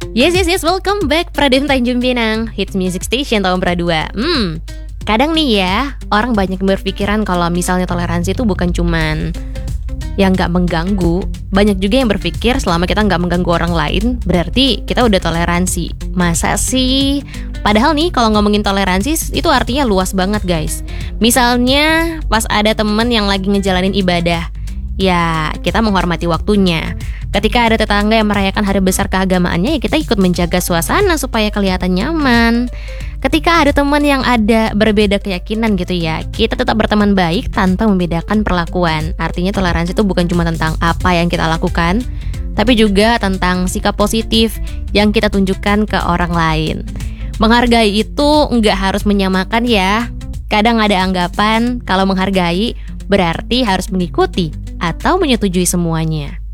Yes, welcome back Pradem Tanjung Pinang, Hits Music Station tahun Pradua. Kadang nih ya, orang banyak berpikiran kalau misalnya toleransi itu bukan cuman yang gak mengganggu. Banyak juga yang berpikir selama kita gak mengganggu orang lain, berarti kita udah toleransi. Masa sih? Padahal nih kalau ngomongin toleransi itu artinya luas banget guys. Misalnya pas ada temen yang lagi ngejalanin ibadah, ya kita menghormati waktunya. Ketika ada tetangga yang merayakan hari besar keagamaannya, ya kita ikut menjaga suasana supaya kelihatan nyaman. Ketika ada teman yang ada berbeda keyakinan gitu ya, kita tetap berteman baik tanpa membedakan perlakuan. Artinya toleransi itu bukan cuma tentang apa yang kita lakukan, tapi juga tentang sikap positif yang kita tunjukkan ke orang lain. Menghargai itu nggak harus menyamakan ya. Kadang ada anggapan kalau menghargai berarti harus mengikuti atau menyetujui semuanya.